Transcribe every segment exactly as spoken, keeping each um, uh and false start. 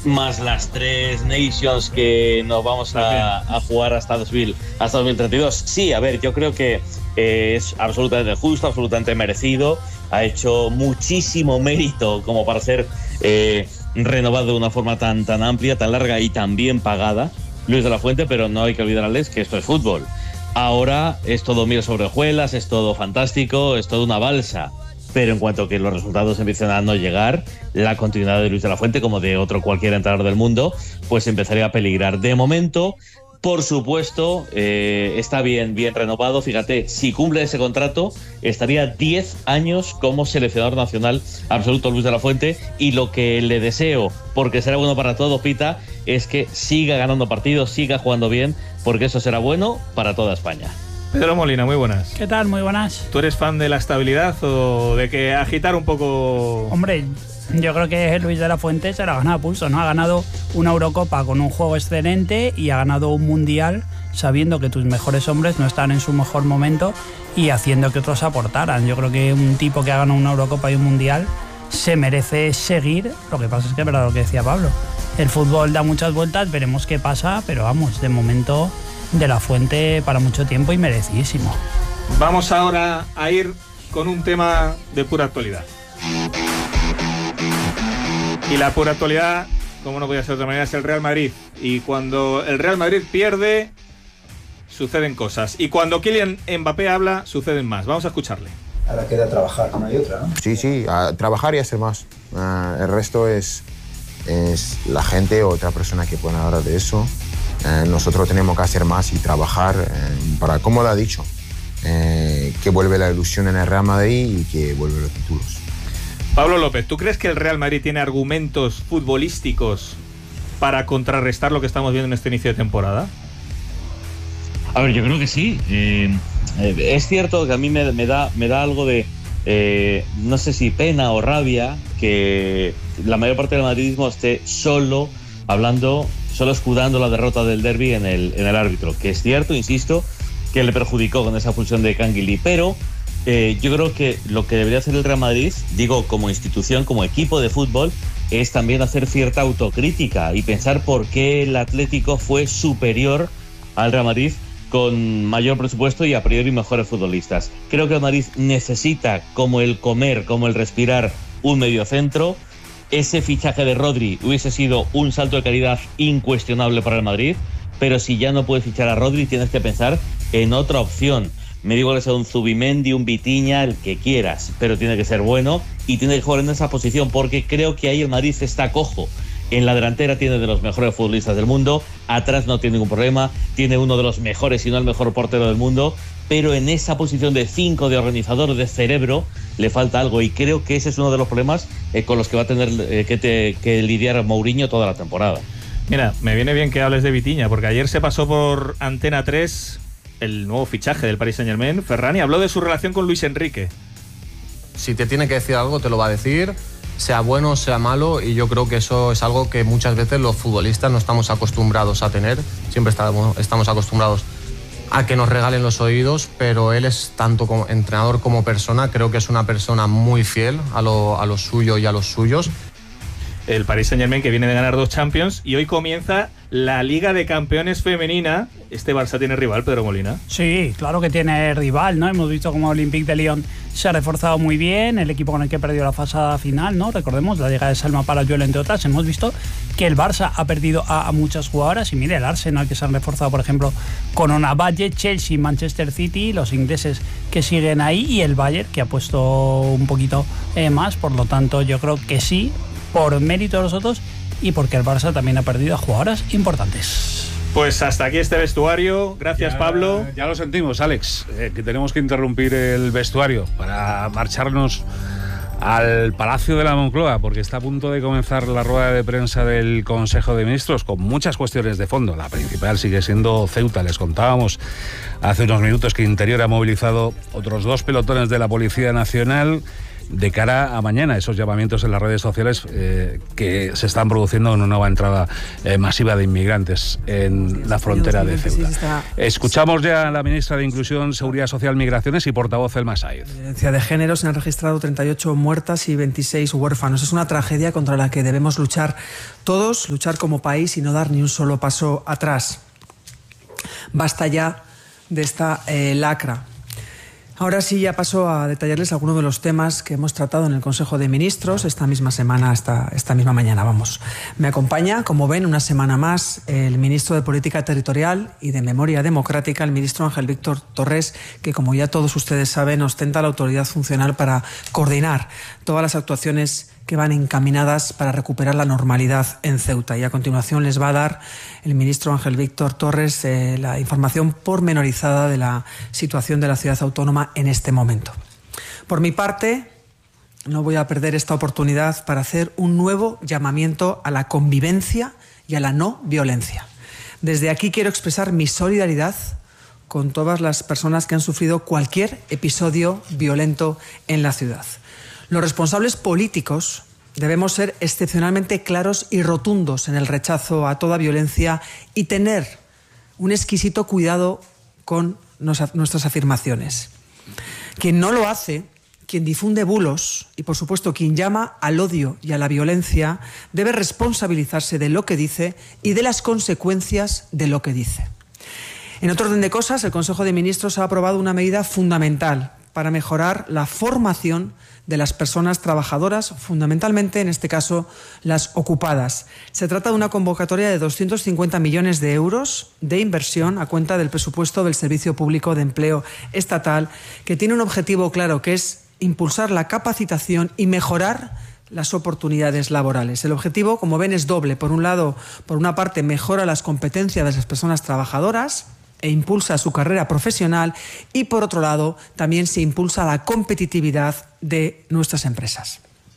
más las tres Nations que nos vamos a, a jugar hasta, dos mil, hasta dos mil treinta y dos. Sí, a ver, yo creo que eh, es absolutamente justo, absolutamente merecido. Ha hecho muchísimo mérito como para ser eh, renovado de una forma tan, tan amplia, tan larga y tan bien pagada Luis de la Fuente, pero no hay que olvidarles que esto es fútbol. Ahora es todo miel sobre hojuelas, es todo fantástico, es todo una balsa. Pero en cuanto que los resultados empiecen a no llegar, la continuidad de Luis de la Fuente, como de otro cualquier entrenador del mundo, pues empezaría a peligrar. De momento, por supuesto, eh, está bien, bien renovado. Fíjate, si cumple ese contrato, estaría diez años como seleccionador nacional absoluto Luis de la Fuente. Y lo que le deseo, porque será bueno para todo, Pita, es que siga ganando partidos, siga jugando bien, porque eso será bueno para toda España. Pedro Molina, muy buenas. ¿Qué tal? Muy buenas. ¿Tú eres fan de la estabilidad o de que agitar un poco? Hombre, yo creo que Luis de la Fuente se la ha ganado a pulso, ¿no? Ha ganado una Eurocopa con un juego excelente y ha ganado un Mundial sabiendo que tus mejores hombres no están en su mejor momento y haciendo que otros aportaran. Yo creo que un tipo que ha ganado una Eurocopa y un Mundial se merece seguir. Lo que pasa es que es verdad lo que decía Pablo. El fútbol da muchas vueltas, veremos qué pasa, pero vamos, de momento de la Fuente para mucho tiempo y merecidísimo. Vamos ahora a ir con un tema de pura actualidad. Y la pura actualidad, como no podía ser de otra manera, es el Real Madrid. Y cuando el Real Madrid pierde, suceden cosas. Y cuando Kylian Mbappé habla, suceden más. Vamos a escucharle. Ahora queda trabajar, no hay otra, ¿no? Sí, sí, a trabajar y hacer más. Uh, el resto es, es la gente o otra persona que puede hablar de eso. Eh, nosotros tenemos que hacer más y trabajar eh, para, como lo ha dicho, eh, que vuelve la ilusión en el Real Madrid y que vuelven los títulos. Pablo López, ¿tú crees que el Real Madrid tiene argumentos futbolísticos para contrarrestar lo que estamos viendo en este inicio de temporada? A ver, yo creo que sí. Eh, es cierto que a mí me, me, da, me da algo de, eh, no sé si pena o rabia, que la mayor parte del madridismo esté solo hablando, solo escudando la derrota del derbi en el, en el árbitro, que es cierto, insisto, que le perjudicó con esa expulsión de Canguilí, pero eh, yo creo que lo que debería hacer el Real Madrid, digo como institución, como equipo de fútbol, es también hacer cierta autocrítica y pensar por qué el Atlético fue superior al Real Madrid con mayor presupuesto y a priori mejores futbolistas. Creo que el Madrid necesita, como el comer, como el respirar, un mediocentro. Ese fichaje de Rodri hubiese sido un salto de calidad incuestionable para el Madrid, pero si ya no puedes fichar a Rodri, tienes que pensar en otra opción. Me digo que sea un Zubimendi, un Vitinha, el que quieras, pero tiene que ser bueno y tiene que jugar en esa posición, porque creo que ahí el Madrid está cojo. En la delantera tiene de los mejores futbolistas del mundo, atrás no tiene ningún problema, tiene uno de los mejores, si no el mejor portero del mundo, pero en esa posición de cinco, de organizador, de cerebro, le falta algo, y creo que ese es uno de los problemas eh, con los que va a tener eh, que, te, que lidiar Mourinho toda la temporada. Mira, me viene bien que hables de Vitinha, porque ayer se pasó por Antena tres el nuevo fichaje del Paris Saint-Germain. Ferran, y habló de su relación con Luis Enrique. Si te tiene que decir algo, te lo va a decir, sea bueno, sea malo, y yo creo que eso es algo que muchas veces los futbolistas no estamos acostumbrados a tener. Siempre estamos, estamos acostumbrados a que nos regalen los oídos, pero él es tanto como entrenador como persona, creo que es una persona muy fiel a lo, a lo suyo y a los suyos. El Paris Saint-Germain, que viene de ganar dos Champions, y hoy comienza la Liga de Campeones femenina. Este Barça tiene rival, Pedro Molina. Sí, claro que tiene rival, ¿no? Hemos visto cómo el Olympique de Lyon se ha reforzado muy bien, el equipo con el que perdió la fase final, ¿no? Recordemos la llegada de Salma Parayuelo, entre otras. Hemos visto que el Barça ha perdido a, a muchas jugadoras, y mire, el Arsenal, que se han reforzado, por ejemplo, con Ona Valle, Chelsea, Manchester City, los ingleses que siguen ahí, y el Bayern, que ha puesto un poquito eh, más. Por lo tanto, yo creo que sí, por mérito de los otros y porque el Barça también ha perdido a jugadoras importantes. Pues hasta aquí este vestuario. Gracias, ya, Pablo. Ya lo sentimos, Alex, eh, que tenemos que interrumpir el vestuario para marcharnos al Palacio de la Moncloa, porque está a punto de comenzar la rueda de prensa del Consejo de Ministros con muchas cuestiones de fondo. La principal sigue siendo Ceuta. Les contábamos hace unos minutos que Interior ha movilizado otros dos pelotones de la Policía Nacional. de cara a mañana, esos llamamientos en las redes sociales eh, que se están produciendo en una nueva entrada eh, masiva de inmigrantes en la frontera de Ceuta. Escuchamos ya a la ministra de Inclusión, Seguridad Social, Migraciones y portavoz Elma Said. Violencia de género, se han registrado treinta y ocho muertas y veintiséis huérfanos. Es una tragedia contra la que debemos luchar todos, luchar como país y no dar ni un solo paso atrás. Basta ya de esta eh, lacra. Ahora sí, ya paso a detallarles algunos de los temas que hemos tratado en el Consejo de Ministros esta misma semana, esta, esta misma mañana. Vamos. Me acompaña, como ven, una semana más el ministro de Política Territorial y de Memoria Democrática, el ministro Ángel Víctor Torres, que, como ya todos ustedes saben, ostenta la autoridad funcional para coordinar todas las actuaciones que van encaminadas para recuperar la normalidad en Ceuta. Y a continuación les va a dar el ministro Ángel Víctor Torres eh, la información pormenorizada de la situación de la ciudad autónoma en este momento. Por mi parte, no voy a perder esta oportunidad para hacer un nuevo llamamiento a la convivencia y a la no violencia. Desde aquí quiero expresar mi solidaridad con todas las personas que han sufrido cualquier episodio violento en la ciudad. Los responsables políticos debemos ser excepcionalmente claros y rotundos en el rechazo a toda violencia y tener un exquisito cuidado con nuestras afirmaciones. Quien no lo hace, quien difunde bulos y, por supuesto, quien llama al odio y a la violencia, debe responsabilizarse de lo que dice y de las consecuencias de lo que dice. En otro orden de cosas, el Consejo de Ministros ha aprobado una medida fundamental para mejorar la formación de las personas trabajadoras, fundamentalmente, en este caso, las ocupadas. Se trata de una convocatoria de doscientos cincuenta millones de euros de inversión a cuenta del presupuesto del Servicio Público de Empleo Estatal, que tiene un objetivo claro, que es impulsar la capacitación y mejorar las oportunidades laborales. El objetivo, como ven, es doble. Por un lado, por una parte, mejora las competencias de las personas trabajadoras e impulsa su carrera profesional, y por otro lado también se impulsa la competitividad de nuestras empresas.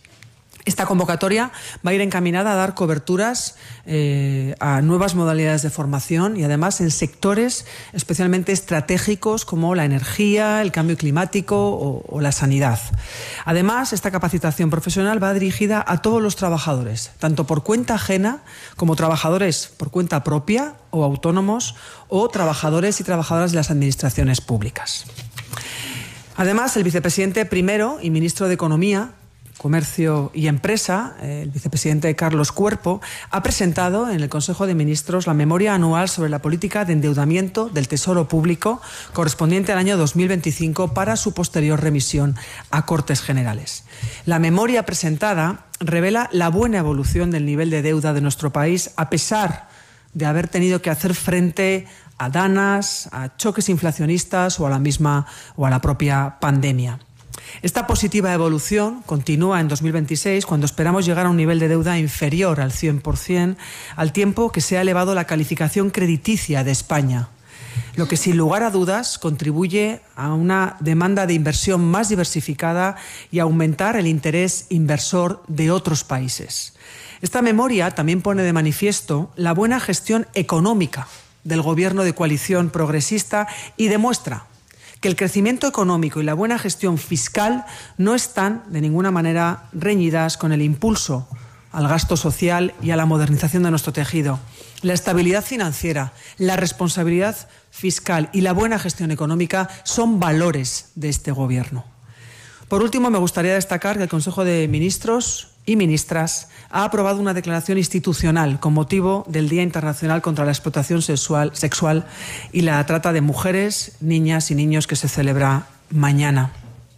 Esta convocatoria va a ir encaminada a dar coberturas eh, a nuevas modalidades de formación y además en sectores especialmente estratégicos como la energía, el cambio climático o, o la sanidad. Además, esta capacitación profesional va dirigida a todos los trabajadores, tanto por cuenta ajena como trabajadores por cuenta propia o autónomos o trabajadores y trabajadoras de las administraciones públicas. Además, el vicepresidente primero y ministro de Economía, Comercio y Empresa, el vicepresidente Carlos Cuerpo, ha presentado en el Consejo de Ministros la memoria anual sobre la política de endeudamiento del Tesoro Público correspondiente al año dos mil veinticinco para su posterior remisión a Cortes Generales. La memoria presentada revela la buena evolución del nivel de deuda de nuestro país a pesar de haber tenido que hacer frente a danas, a choques inflacionistas o a la misma o a la propia pandemia. Esta positiva evolución continúa en dos mil veintiséis, cuando esperamos llegar a un nivel de deuda inferior al cien por ciento, al tiempo que se ha elevado la calificación crediticia de España, lo que sin lugar a dudas contribuye a una demanda de inversión más diversificada y a aumentar el interés inversor de otros países. Esta memoria también pone de manifiesto la buena gestión económica del gobierno de coalición progresista y demuestra que el crecimiento económico y la buena gestión fiscal no están de ninguna manera reñidas con el impulso al gasto social y a la modernización de nuestro tejido. La estabilidad financiera, la responsabilidad fiscal y la buena gestión económica son valores de este gobierno. Por último, me gustaría destacar que el Consejo de Ministros y Ministras ha aprobado una declaración institucional con motivo del Día Internacional contra la Explotación Sexual, sexual y la Trata de Mujeres, Niñas y Niños, que se celebra mañana.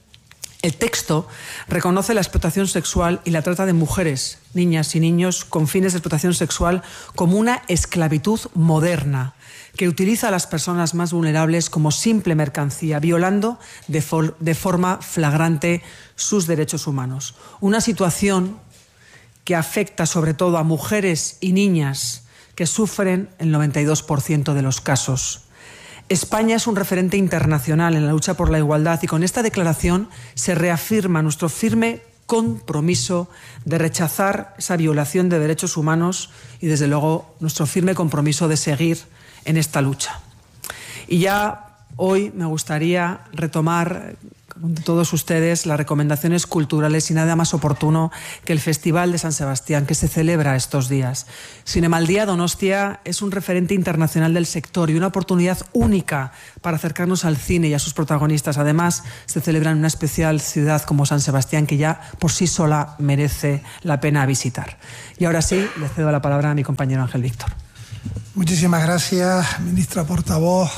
El texto reconoce la explotación sexual y la trata de mujeres, niñas y niños con fines de explotación sexual como una esclavitud moderna que utiliza a las personas más vulnerables como simple mercancía, violando de, for- de forma flagrante sus derechos humanos. Una situación que afecta sobre todo a mujeres y niñas que sufren el noventa y dos por ciento de los casos. España es un referente internacional en la lucha por la igualdad y con esta declaración se reafirma nuestro firme compromiso de rechazar esa violación de derechos humanos y, desde luego, nuestro firme compromiso de seguir en esta lucha. Y ya hoy me gustaría retomar de todos ustedes las recomendaciones culturales y nada más oportuno que el Festival de San Sebastián, que se celebra estos días. Zinemaldía Donostia es un referente internacional del sector y una oportunidad única para acercarnos al cine y a sus protagonistas. Además, se celebra en una especial ciudad como San Sebastián, que ya por sí sola merece la pena visitar. Y ahora sí, le cedo la palabra a mi compañero Ángel Víctor. Muchísimas gracias, ministra portavoz.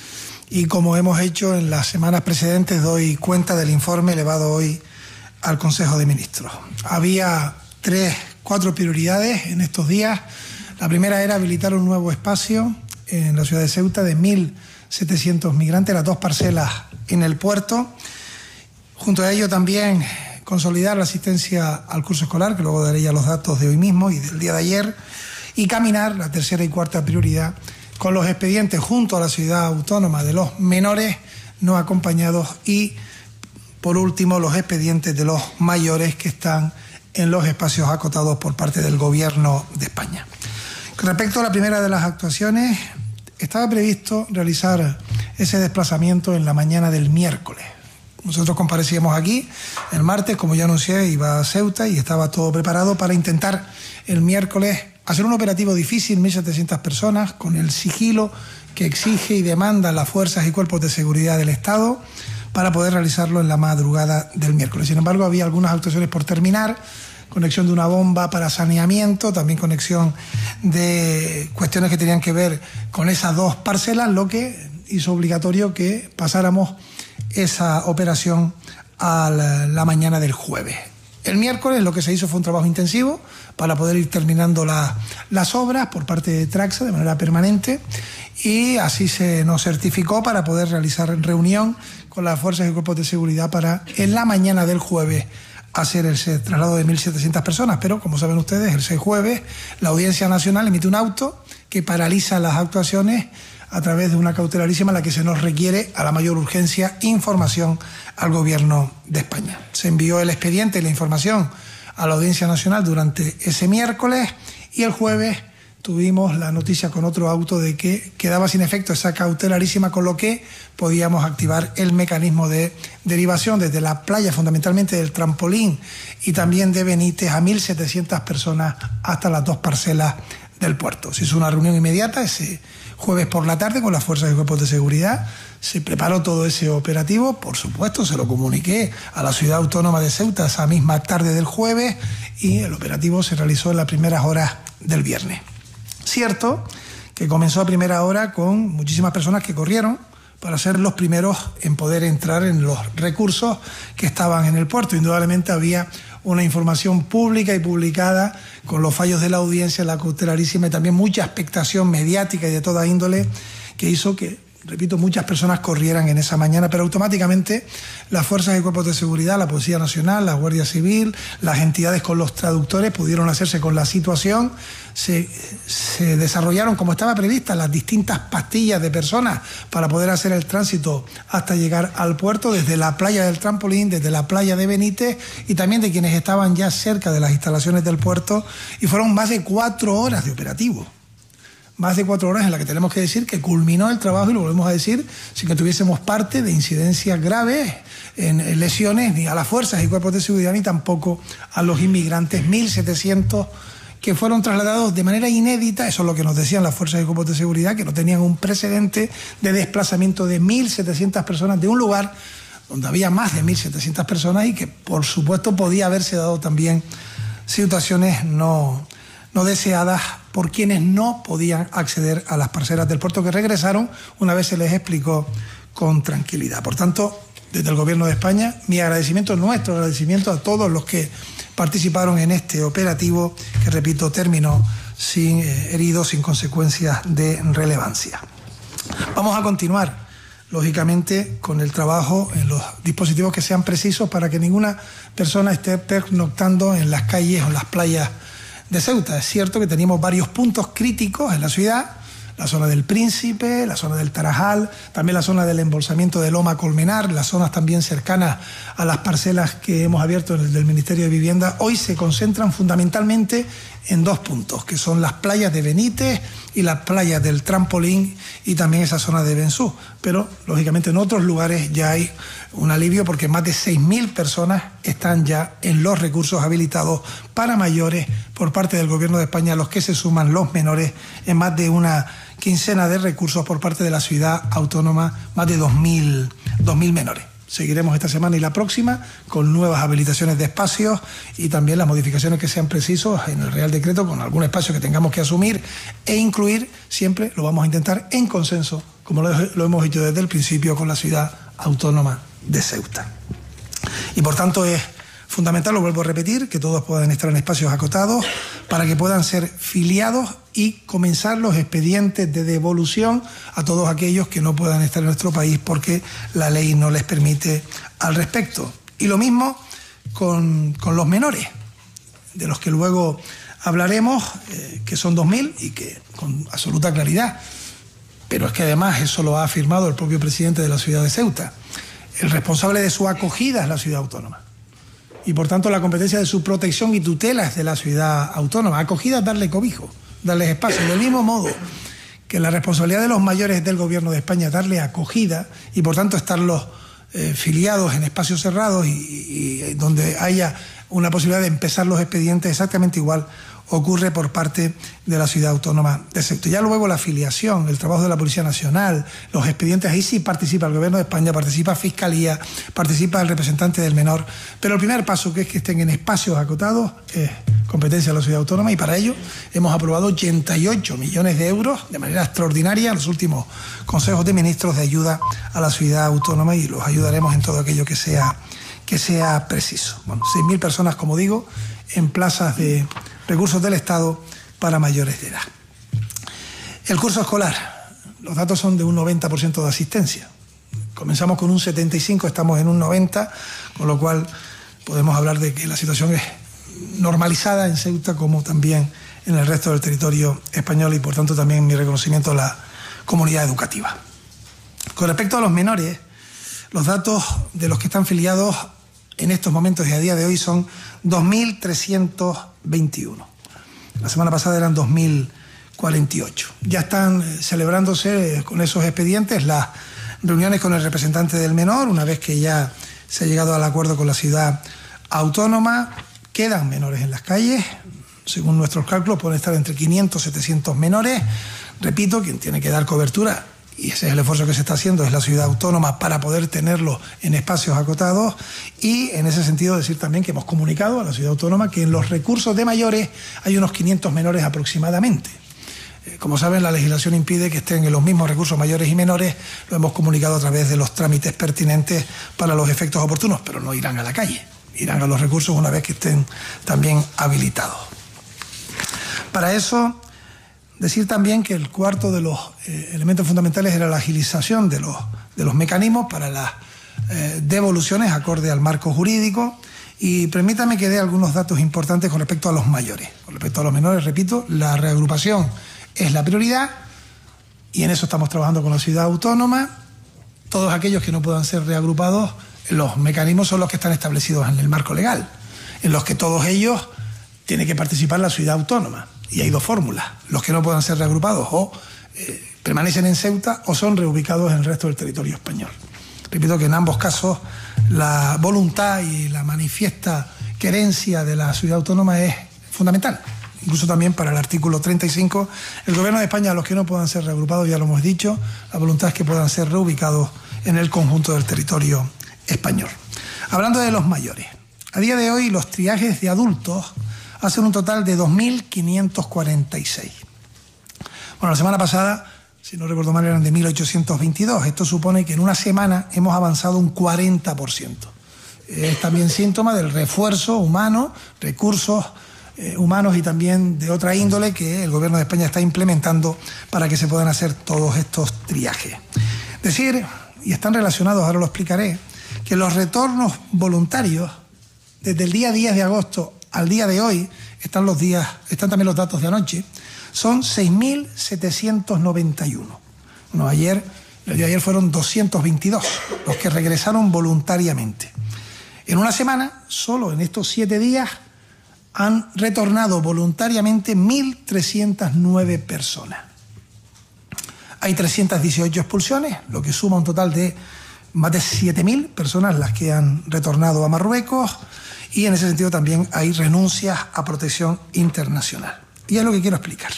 Y como hemos hecho en las semanas precedentes, doy cuenta del informe elevado hoy al Consejo de Ministros. Había tres, cuatro prioridades en estos días. La primera era habilitar un nuevo espacio en la ciudad de Ceuta de mil setecientos migrantes, las dos parcelas en el puerto. Junto a ello también consolidar la asistencia al curso escolar, que luego daré ya los datos de hoy mismo y del día de ayer, y caminar, la tercera y cuarta prioridad, con los expedientes junto a la ciudad autónoma de los menores no acompañados y, por último, los expedientes de los mayores que están en los espacios acotados por parte del Gobierno de España. Con respecto a la primera de las actuaciones, estaba previsto realizar ese desplazamiento en la mañana del miércoles. Nosotros comparecíamos aquí el martes, como ya anuncié, iba a Ceuta y estaba todo preparado para intentar el miércoles hacer un operativo difícil, mil setecientas personas, con el sigilo que exige y demanda las fuerzas y cuerpos de seguridad del Estado, para poder realizarlo en la madrugada del miércoles. Sin embargo, había algunas actuaciones por terminar, conexión de una bomba para saneamiento, también conexión de cuestiones que tenían que ver con esas dos parcelas, lo que hizo obligatorio que pasáramos esa operación a la, la mañana del jueves. El miércoles lo que se hizo fue un trabajo intensivo para poder ir terminando la, las obras por parte de Traxa de manera permanente, y así se nos certificó para poder realizar reunión con las fuerzas y cuerpos de seguridad para en la mañana del jueves hacer el traslado de mil setecientas personas. Pero, como saben ustedes, el seis jueves la Audiencia Nacional emite un auto que paraliza las actuaciones a través de una cautelarísima en la que se nos requiere a la mayor urgencia información al Gobierno de España. Se envió el expediente y la información a la Audiencia Nacional durante ese miércoles, y el jueves tuvimos la noticia con otro auto de que quedaba sin efecto esa cautelarísima, con lo que podíamos activar el mecanismo de derivación desde la playa, fundamentalmente del Trampolín y también de Benítez, a mil setecientas personas hasta las dos parcelas del puerto. Se hizo una reunión inmediata ese jueves por la tarde con las fuerzas y cuerpos de seguridad. Se preparó todo ese operativo, por supuesto, se lo comuniqué a la ciudad autónoma de Ceuta esa misma tarde del jueves, y el operativo se realizó en las primeras horas del viernes. Cierto que comenzó a primera hora con muchísimas personas que corrieron para ser los primeros en poder entrar en los recursos que estaban en el puerto. Indudablemente había una información pública y publicada con los fallos de la audiencia, la cautelarísima, y también mucha expectación mediática y de toda índole que hizo que, repito, muchas personas corrieran en esa mañana, pero automáticamente las fuerzas y cuerpos de seguridad, la Policía Nacional, la Guardia Civil, las entidades con los traductores pudieron hacerse con la situación. Se, se desarrollaron como estaba prevista las distintas pastillas de personas para poder hacer el tránsito hasta llegar al puerto, desde la playa del Trampolín, desde la playa de Benítez y también de quienes estaban ya cerca de las instalaciones del puerto, y fueron más de cuatro horas de operativo. Más de cuatro horas en las que tenemos que decir que culminó el trabajo, y lo volvemos a decir, sin que tuviésemos parte de incidencias graves en lesiones ni a las fuerzas y cuerpos de seguridad, ni tampoco a los inmigrantes, mil setecientos que fueron trasladados de manera inédita. Eso es lo que nos decían las fuerzas y cuerpos de seguridad, que no tenían un precedente de desplazamiento de mil setecientas personas de un lugar donde había más de mil setecientas personas, y que por supuesto podía haberse dado también situaciones no, no deseadas por quienes no podían acceder a las parcelas del puerto, que regresaron una vez se les explicó con tranquilidad. Por tanto, desde el Gobierno de España, mi agradecimiento, nuestro agradecimiento a todos los que participaron en este operativo, que, repito, terminó sin eh, heridos, sin consecuencias de relevancia. Vamos a continuar, lógicamente, con el trabajo en los dispositivos que sean precisos para que ninguna persona esté pernoctando en las calles o en las playas de Ceuta. Es cierto que teníamos varios puntos críticos en la ciudad: la zona del Príncipe, la zona del Tarajal, también la zona del embolsamiento de Loma Colmenar, las zonas también cercanas a las parcelas que hemos abierto en el del Ministerio de Vivienda. Hoy se concentran fundamentalmente en dos puntos, que son las playas de Benítez y las playas del Trampolín, y también esa zona de Bensú. Pero, lógicamente, en otros lugares ya hay un alivio porque más de seis mil personas están ya en los recursos habilitados para mayores por parte del Gobierno de España, a los que se suman los menores en más de una quincena de recursos por parte de la ciudad autónoma, más de dos mil menores. Seguiremos esta semana y la próxima con nuevas habilitaciones de espacios y también las modificaciones que sean precisos en el Real Decreto, con algún espacio que tengamos que asumir e incluir. Siempre lo vamos a intentar en consenso, como lo, lo hemos hecho desde el principio con la ciudad autónoma de Ceuta. Y por tanto es fundamental, lo vuelvo a repetir, que todos puedan estar en espacios acotados para que puedan ser filiados y comenzar los expedientes de devolución a todos aquellos que no puedan estar en nuestro país porque la ley no les permite al respecto. Y lo mismo con, con los menores, de los que luego hablaremos, eh, que son dos mil y que con absoluta claridad. Pero es que además eso lo ha afirmado el propio presidente de la ciudad de Ceuta. El responsable de su acogida es la ciudad autónoma. Y por tanto la competencia de su protección y tutela es de la ciudad autónoma. Acogida es darle cobijo, darles espacio. Del mismo modo que la responsabilidad de los mayores es del Gobierno de España darle acogida y por tanto estarlos eh, filiados en espacios cerrados y, y, y donde haya una posibilidad de empezar los expedientes, exactamente igual ocurre por parte de la ciudad autónoma de Ceuta. Ya luego la afiliación, el trabajo de la Policía Nacional, los expedientes, ahí sí participa el Gobierno de España, participa Fiscalía, participa el representante del menor, pero el primer paso, que es que estén en espacios acotados, es competencia de la ciudad autónoma y para ello hemos aprobado ochenta y ocho millones de euros de manera extraordinaria en los últimos consejos de ministros de ayuda a la ciudad autónoma y los ayudaremos en todo aquello que sea, que sea preciso. Bueno, seis mil personas, como digo, en plazas de recursos del Estado para mayores de edad. El curso escolar, los datos son de un noventa por ciento de asistencia. Comenzamos con un setenta y cinco por ciento, estamos en un noventa por ciento, con lo cual podemos hablar de que la situación es normalizada en Ceuta como también en el resto del territorio español y por tanto también mi reconocimiento a la comunidad educativa. Con respecto a los menores, los datos de los que están filiados en estos momentos y a día de hoy son dos mil trescientos veintiuno. La semana pasada eran dos mil cuarenta y ocho. Ya están celebrándose con esos expedientes las reuniones con el representante del menor, una vez que ya se ha llegado al acuerdo con la ciudad autónoma. Quedan menores en las calles, según nuestros cálculos pueden estar entre quinientos y setecientos menores. Repito, quien tiene que dar cobertura, y ese es el esfuerzo que se está haciendo, es la ciudad autónoma para poder tenerlo en espacios acotados y en ese sentido decir también que hemos comunicado a la ciudad autónoma que en los recursos de mayores hay unos quinientos menores aproximadamente. Como saben, la legislación impide que estén en los mismos recursos mayores y menores, lo hemos comunicado a través de los trámites pertinentes para los efectos oportunos, pero no irán a la calle, irán a los recursos una vez que estén también habilitados. Para eso, decir también que el cuarto de los eh, elementos fundamentales era la agilización de los, de los mecanismos para las eh, devoluciones acorde al marco jurídico y permítame que dé algunos datos importantes con respecto a los mayores. Con respecto a los menores, repito, la reagrupación es la prioridad y en eso estamos trabajando con la ciudad autónoma. Todos aquellos que no puedan ser reagrupados, los mecanismos son los que están establecidos en el marco legal, en los que todos ellos tiene que participar la ciudad autónoma. Y hay dos fórmulas, los que no puedan ser reagrupados o eh, permanecen en Ceuta o son reubicados en el resto del territorio español. Repito que en ambos casos la voluntad y la manifiesta querencia de la ciudad autónoma es fundamental. Incluso también para el artículo treinta y cinco, el Gobierno de España, a los que no puedan ser reagrupados, ya lo hemos dicho, la voluntad es que puedan ser reubicados en el conjunto del territorio español. Hablando de los mayores, a día de hoy los triajes de adultos hacen un total de dos mil quinientos cuarenta y seis. Bueno, la semana pasada, si no recuerdo mal, eran de mil ochocientos veintidós. Esto supone que en una semana hemos avanzado un cuarenta por ciento. Es también síntoma del refuerzo humano, recursos eh, humanos y también de otra índole que el Gobierno de España está implementando para que se puedan hacer todos estos triajes. Decir, y están relacionados, ahora lo explicaré, que los retornos voluntarios desde el día diez de agosto al día de hoy, están los días, están también los datos de anoche, son seis mil setecientos noventa y uno. Bueno, ayer, el día de ayer fueron doscientos veintidós los que regresaron voluntariamente. En una semana, solo en estos siete días, han retornado voluntariamente mil trescientas nueve personas. Hay trescientas dieciocho expulsiones, lo que suma un total de más de siete mil personas las que han retornado a Marruecos, y en ese sentido también hay renuncias a protección internacional. Y es lo que quiero explicar.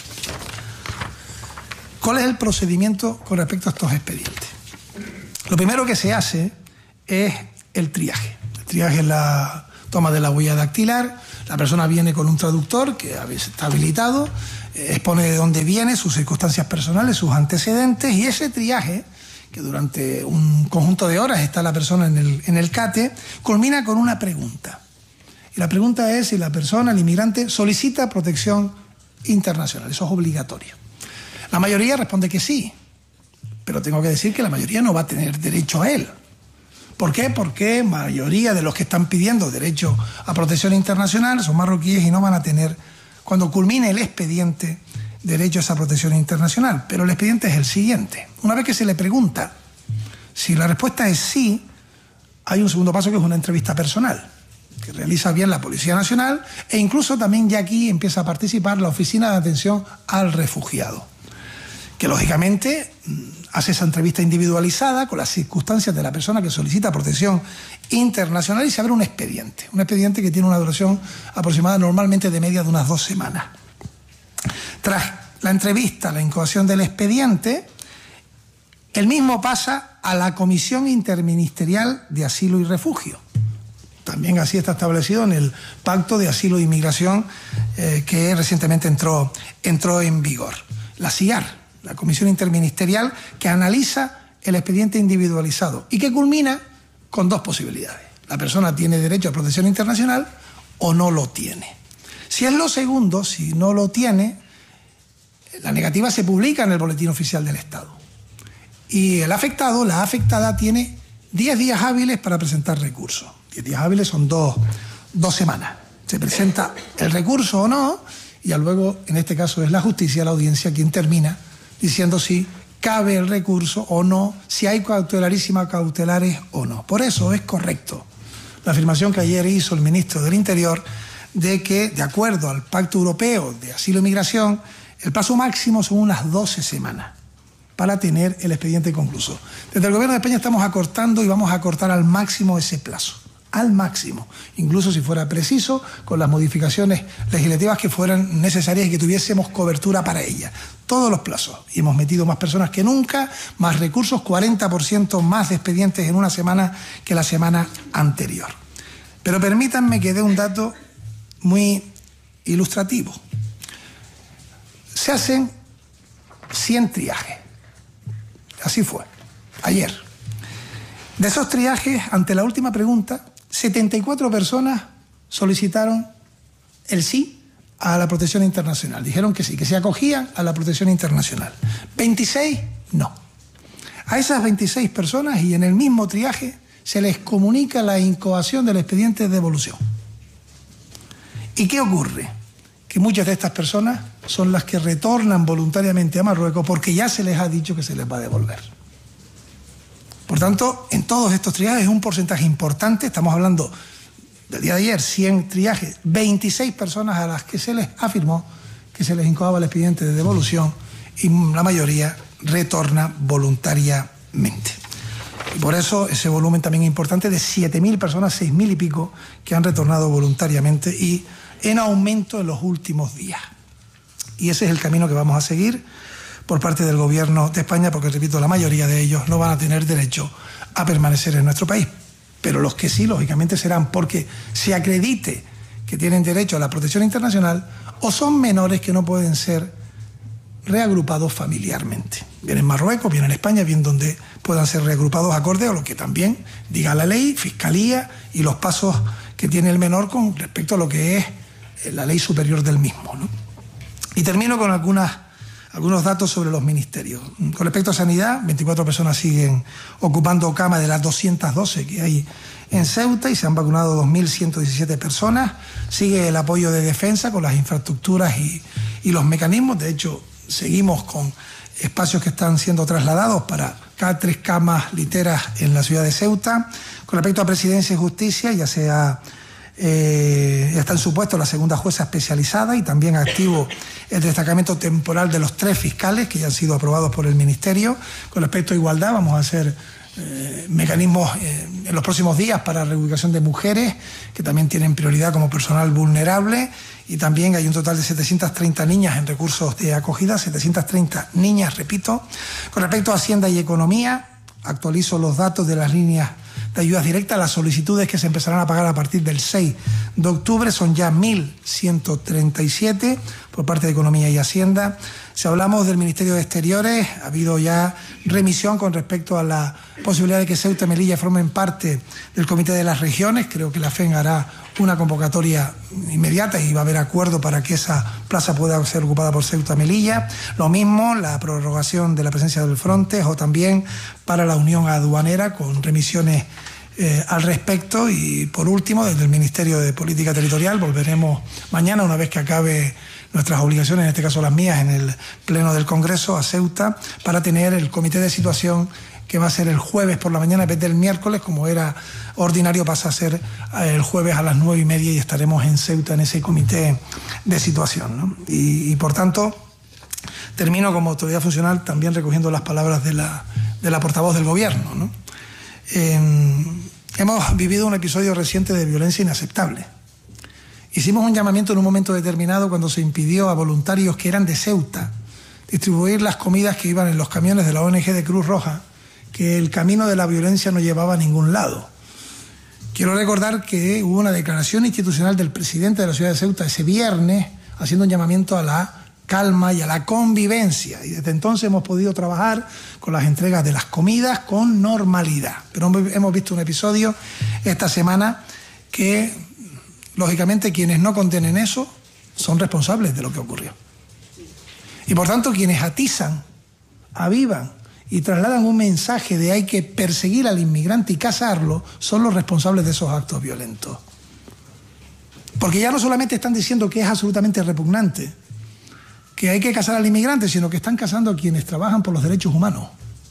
¿Cuál es el procedimiento con respecto a estos expedientes? Lo primero que se hace es el triaje. El triaje es la toma de la huella dactilar. La persona viene con un traductor que a veces está habilitado, expone de dónde viene, sus circunstancias personales, sus antecedentes, y ese triaje, que durante un conjunto de horas está la persona en el, en el CATE, culmina con una pregunta. Y la pregunta es si la persona, el inmigrante, solicita protección internacional. Eso es obligatorio. La mayoría responde que sí, pero tengo que decir que la mayoría no va a tener derecho a él. ¿Por qué? Porque la mayoría de los que están pidiendo derecho a protección internacional son marroquíes y no van a tener, cuando culmine el expediente, derecho a esa protección internacional. Pero el expediente es el siguiente. Una vez que se le pregunta si la respuesta es sí, hay un segundo paso que es una entrevista personal, que realiza bien la Policía Nacional, e incluso también ya aquí empieza a participar la Oficina de Atención al Refugiado, que lógicamente hace esa entrevista individualizada con las circunstancias de la persona que solicita protección internacional, y se abre un expediente, un expediente que tiene una duración aproximada normalmente de media de unas dos semanas. Tras la entrevista, la incoación del expediente, el mismo pasa a la Comisión Interministerial de Asilo y Refugio. También así está establecido en el Pacto de Asilo e Inmigración eh, que recientemente entró, entró en vigor. La C I A R, la Comisión Interministerial, que analiza el expediente individualizado y que culmina con dos posibilidades. La persona tiene derecho a protección internacional o no lo tiene. Si es lo segundo, si no lo tiene, la negativa se publica en el Boletín Oficial del Estado. Y el afectado, la afectada, tiene diez días hábiles para presentar recursos. diez días hábiles son dos, dos semanas. Se presenta el recurso o no, y ya luego, en este caso, es la justicia, la audiencia, quien termina diciendo si cabe el recurso o no, si hay cautelarísimas cautelares o no. Por eso es correcto la afirmación que ayer hizo el ministro del Interior de que, de acuerdo al Pacto Europeo de Asilo e Migración, el plazo máximo son unas doce semanas para tener el expediente concluso. Desde el Gobierno de España estamos acortando y vamos a acortar al máximo ese plazo, al máximo, incluso si fuera preciso, con las modificaciones legislativas que fueran necesarias y que tuviésemos cobertura para ellas. Todos los plazos. Y hemos metido más personas que nunca, más recursos, cuarenta por ciento más de expedientes en una semana que la semana anterior. Pero permítanme que dé un dato muy ilustrativo. Se hacen cien triajes. Así fue, ayer. De esos triajes, ante la última pregunta, setenta y cuatro personas solicitaron el sí a la protección internacional. Dijeron que sí, que se acogían a la protección internacional. veintiséis, no. A esas veintiséis personas, y en el mismo triaje, se les comunica la incoación del expediente de devolución. ¿Y qué ocurre? Que muchas de estas personas son las que retornan voluntariamente a Marruecos porque ya se les ha dicho que se les va a devolver. Por tanto, en todos estos triajes es un porcentaje importante. Estamos hablando del día de ayer, cien triajes, veintiséis personas a las que se les afirmó que se les incoaba el expediente de devolución, y la mayoría retorna voluntariamente. Y por eso ese volumen también importante de siete mil personas, seis mil y pico, que han retornado voluntariamente y en aumento en los últimos días. Y ese es el camino que vamos a seguir por parte del Gobierno de España, porque, repito, la mayoría de ellos no van a tener derecho a permanecer en nuestro país. Pero los que sí, lógicamente, serán porque se acredite que tienen derecho a la protección internacional o son menores que no pueden ser reagrupados familiarmente. Bien en Marruecos, bien en España, bien donde puedan ser reagrupados acorde a lo que también diga la ley, Fiscalía y los pasos que tiene el menor con respecto a lo que es la ley superior del mismo, ¿no? Y termino con algunas, algunos datos sobre los ministerios. Con respecto a sanidad, veinticuatro personas siguen ocupando cama de las doscientas doce que hay en Ceuta y se han vacunado dos mil ciento diecisiete personas. Sigue el apoyo de defensa con las infraestructuras y, y los mecanismos. De hecho, seguimos con espacios que están siendo trasladados para cada tres camas literas en la ciudad de Ceuta. Con respecto a Presidencia y Justicia, ya sea Eh, ya está en su puesto la segunda jueza especializada y también activo el destacamento temporal de los tres fiscales que ya han sido aprobados por el Ministerio. Con respecto a igualdad, vamos a hacer eh, mecanismos eh, en los próximos días para reubicación de mujeres, que también tienen prioridad como personal vulnerable, y también hay un total de setecientas treinta niñas en recursos de acogida, setecientas treinta niñas, repito. Con respecto a Hacienda y Economía, actualizo los datos de las líneas de ayudas directas. Las solicitudes que se empezarán a pagar a partir del seis de octubre son ya mil ciento treinta y siete por parte de Economía y Hacienda. Si hablamos del Ministerio de Exteriores, ha habido ya remisión con respecto a la posibilidad de que Ceuta y Melilla formen parte del Comité de las Regiones. Creo que la F E N hará una convocatoria inmediata y va a haber acuerdo para que esa plaza pueda ser ocupada por Ceuta y Melilla. Lo mismo, la prorrogación de la presencia del Frontex, o también para la Unión Aduanera, con remisiones eh, al respecto. Y por último, desde el Ministerio de Política Territorial volveremos mañana, una vez que acabe nuestras obligaciones, en este caso las mías, en el Pleno del Congreso, a Ceuta, para tener el comité de situación, que va a ser el jueves por la mañana en vez del miércoles, como era ordinario, pasa a ser el jueves a las nueve y media, y estaremos en Ceuta en ese comité de situación, ¿no? Y, y por tanto, termino como autoridad funcional también recogiendo las palabras de la, de la portavoz del Gobierno, ¿no? Eh, hemos vivido un episodio reciente de violencia inaceptable. Hicimos un llamamiento en un momento determinado, cuando se impidió a voluntarios que eran de Ceuta distribuir las comidas que iban en los camiones de la O N G de Cruz Roja, que el camino de la violencia no llevaba a ningún lado. Quiero recordar que hubo una declaración institucional del presidente de la ciudad de Ceuta ese viernes, haciendo un llamamiento a la calma y a la convivencia, y desde entonces hemos podido trabajar con las entregas de las comidas con normalidad. Pero hemos visto un episodio esta semana que, lógicamente, quienes no condenen eso son responsables de lo que ocurrió. Y por tanto, quienes atizan, avivan y trasladan un mensaje de hay que perseguir al inmigrante y cazarlo, son los responsables de esos actos violentos. Porque ya no solamente están diciendo que es absolutamente repugnante, que hay que cazar al inmigrante, sino que están cazando a quienes trabajan por los derechos humanos.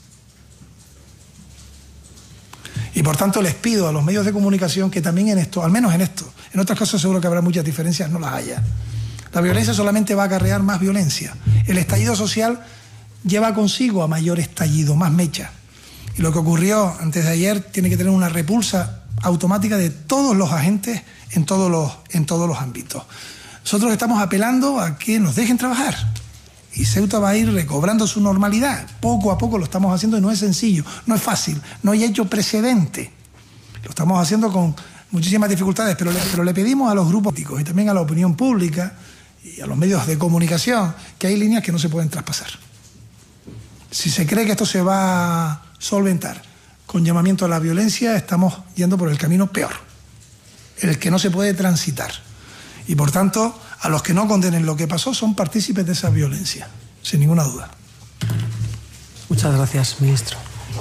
Y por tanto les pido a los medios de comunicación que también en esto, al menos en esto, en otras cosas seguro que habrá muchas diferencias, no las haya. La violencia solamente va a acarrear más violencia. El estallido social lleva consigo a mayor estallido, más mecha. Y lo que ocurrió antes de ayer tiene que tener una repulsa automática de todos los agentes en todos los, en todos los ámbitos. Nosotros estamos apelando a que nos dejen trabajar. Y Ceuta va a ir recobrando su normalidad. Poco a poco lo estamos haciendo, y no es sencillo, no es fácil, no hay hecho precedente. Lo estamos haciendo con muchísimas dificultades, pero le, pero le pedimos a los grupos políticos y también a la opinión pública y a los medios de comunicación que hay líneas que no se pueden traspasar. Si se cree que esto se va a solventar con llamamiento a la violencia, estamos yendo por el camino peor, el que no se puede transitar. Y por tanto, a los que no condenen lo que pasó son partícipes de esa violencia, sin ninguna duda. Muchas gracias, ministro.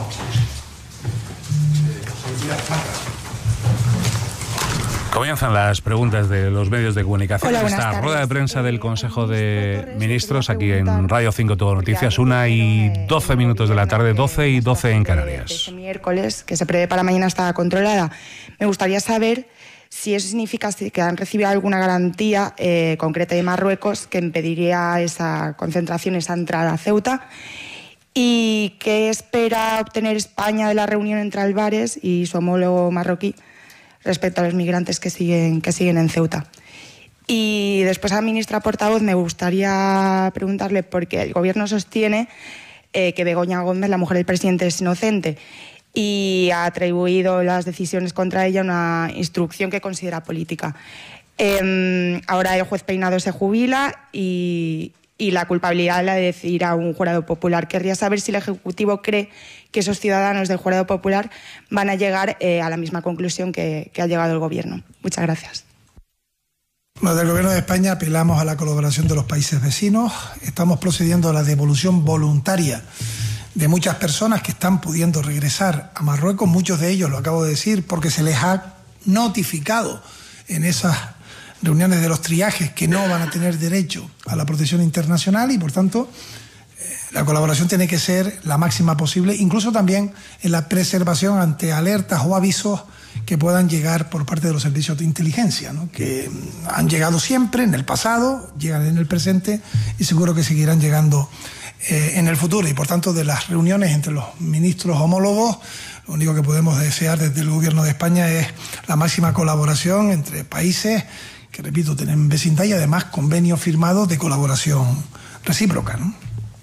Comienzan las preguntas de los medios de comunicación. Hola, esta tardes. rueda de prensa del Consejo de Ministros aquí en Radio cinco Todo Noticias, una y doce minutos de la tarde, doce y doce en Canarias. Este miércoles, que se prevé para mañana, está controlada. Me gustaría saber si eso significa que han recibido alguna garantía eh, concreta de Marruecos que impediría esa concentración, esa entrada a Ceuta. ¿Y qué espera obtener España de la reunión entre Álvarez y su homólogo marroquí respecto a los migrantes que siguen, que siguen en Ceuta? Y después a la ministra portavoz me gustaría preguntarle, porque el Gobierno sostiene eh, que Begoña Gómez, la mujer del presidente, es inocente, y ha atribuido las decisiones contra ella a una instrucción que considera política. Eh, ahora el juez Peinado se jubila y, y la culpabilidad la de decidir a un jurado popular. Querría saber si el Ejecutivo cree que esos ciudadanos del jurado popular van a llegar eh, a la misma conclusión que, que ha llegado el Gobierno. Muchas gracias. Bueno, del Gobierno de España apelamos a la colaboración de los países vecinos. Estamos procediendo a la devolución voluntaria de muchas personas que están pudiendo regresar a Marruecos, muchos de ellos, lo acabo de decir, porque se les ha notificado en esas reuniones de los triajes que no van a tener derecho a la protección internacional, y por tanto eh, la colaboración tiene que ser la máxima posible, incluso también en la preservación ante alertas o avisos que puedan llegar por parte de los servicios de inteligencia, ¿no? Que han llegado siempre en el pasado, llegan en el presente y seguro que seguirán llegando eh, en el futuro. Y por tanto, de las reuniones entre los ministros homólogos, lo único que podemos desear desde el Gobierno de España es la máxima colaboración entre países que, repito, tienen vecindad y además convenios firmados de colaboración recíproca, ¿no?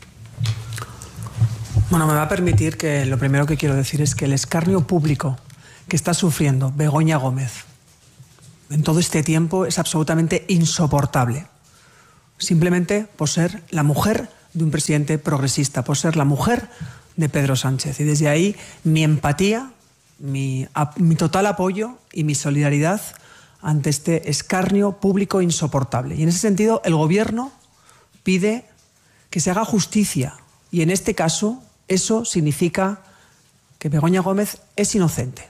Bueno, me va a permitir que lo primero que quiero decir es que el escarnio público que está sufriendo Begoña Gómez en todo este tiempo es absolutamente insoportable. Simplemente por ser la mujer de un presidente progresista, por ser la mujer de Pedro Sánchez. Y desde ahí mi empatía, mi, a, mi total apoyo y mi solidaridad ante este escarnio público insoportable. Y en ese sentido el Gobierno pide que se haga justicia. Y en este caso eso significa que Begoña Gómez es inocente.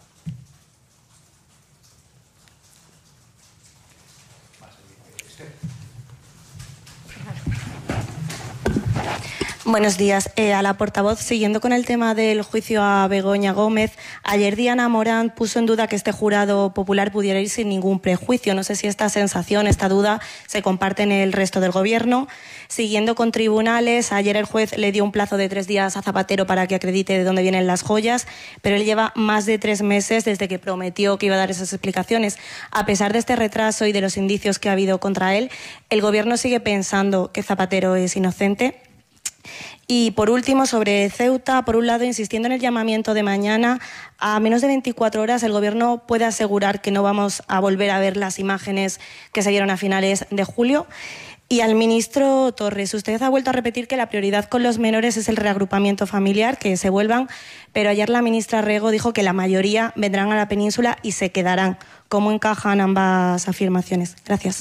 Buenos días. Eh, a la portavoz, siguiendo con el tema del juicio a Begoña Gómez, ayer Diana Morán puso en duda que este jurado popular pudiera ir sin ningún prejuicio. No sé si esta sensación, esta duda, se comparte en el resto del Gobierno. Siguiendo con tribunales, ayer el juez le dio un plazo de tres días a Zapatero para que acredite de dónde vienen las joyas, pero él lleva más de tres meses desde que prometió que iba a dar esas explicaciones. A pesar de este retraso y de los indicios que ha habido contra él, ¿el Gobierno sigue pensando que Zapatero es inocente? Y por último, sobre Ceuta, por un lado, insistiendo en el llamamiento de mañana, a menos de veinticuatro horas el Gobierno puede asegurar que no vamos a volver a ver las imágenes que se dieron a finales de julio. Y al ministro Torres, usted ha vuelto a repetir que la prioridad con los menores es el reagrupamiento familiar, que se vuelvan, pero ayer la ministra Rego dijo que la mayoría vendrán a la península y se quedarán. ¿Cómo encajan ambas afirmaciones? Gracias.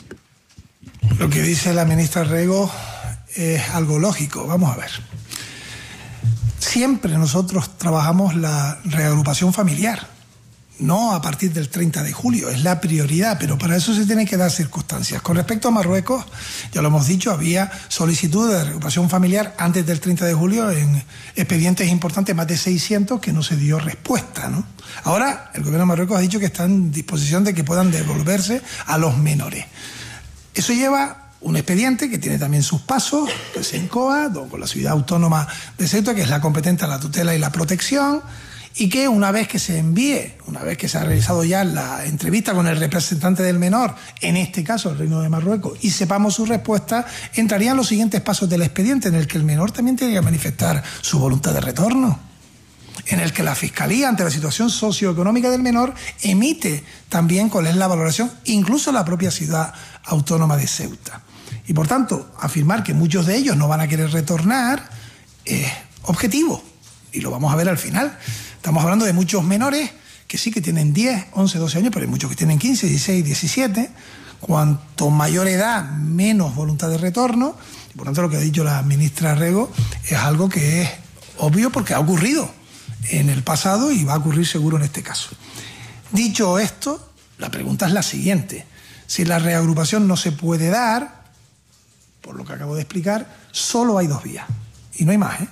Lo que dice la ministra Rego es algo lógico. Vamos a ver. Siempre nosotros trabajamos la reagrupación familiar, no a partir del treinta de julio, es la prioridad, pero para eso se tienen que dar circunstancias. Con respecto a Marruecos, ya lo hemos dicho, había solicitud de reagrupación familiar antes del treinta de julio en expedientes importantes, más de seiscientos, que no se dio respuesta, ¿no? Ahora el gobierno de Marruecos ha dicho que está en disposición de que puedan devolverse a los menores. Eso lleva un expediente que tiene también sus pasos, que se incoa con la ciudad autónoma de Ceuta, que es la competente a la tutela y la protección, y que una vez que se envíe, una vez que se ha realizado ya la entrevista con el representante del menor, en este caso el Reino de Marruecos, y sepamos su respuesta, entrarían los siguientes pasos del expediente, en el que el menor también tiene que manifestar su voluntad de retorno, en el que la Fiscalía, ante la situación socioeconómica del menor, emite también cuál es la valoración, incluso la propia ciudad autónoma de Ceuta. Y por tanto, afirmar que muchos de ellos no van a querer retornar es objetivo, y lo vamos a ver al final. Estamos hablando de muchos menores que sí que tienen diez, once, doce años, pero hay muchos que tienen quince, dieciséis, diecisiete. Cuanto mayor edad, menos voluntad de retorno. Y por tanto, lo que ha dicho la ministra Rego es algo que es obvio porque ha ocurrido en el pasado y va a ocurrir seguro en este caso. Dicho esto, la pregunta es la siguiente. Si la reagrupación no se puede dar, por lo que acabo de explicar, solo hay dos vías. Y no hay más, ¿eh?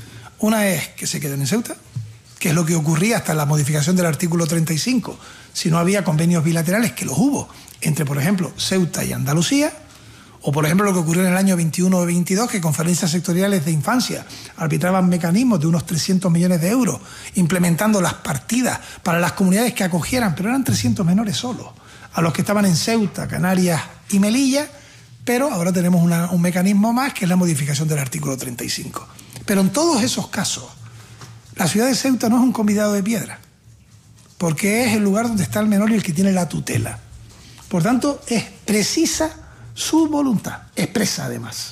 Una es que se queden en Ceuta, que es lo que ocurría hasta la modificación del artículo treinta y cinco, si no había convenios bilaterales, que los hubo, entre, por ejemplo, Ceuta y Andalucía, o, por ejemplo, lo que ocurrió en el año veintiuno o veintidós, que conferencias sectoriales de infancia arbitraban mecanismos de unos trescientos millones de euros, implementando las partidas para las comunidades que acogieran, pero eran trescientos menores solo, a los que estaban en Ceuta, Canarias y Melilla, pero ahora tenemos una, un mecanismo más, que es la modificación del artículo treinta y cinco. Pero en todos esos casos, la ciudad de Ceuta no es un convidado de piedra, porque es el lugar donde está el menor y el que tiene la tutela. Por tanto, es precisa su voluntad, expresa además.